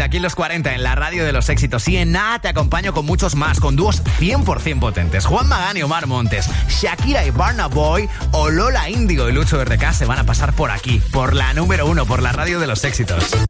aquí en los 40, en la radio de los éxitos. Y en nada te acompaño con muchos más, con dúos 100% potentes. Juan Magán y Omar Montes, Shakira y Burna Boy o Lola Índigo y Lucho RK se van a pasar por aquí, por la número 1, por la radio de los éxitos.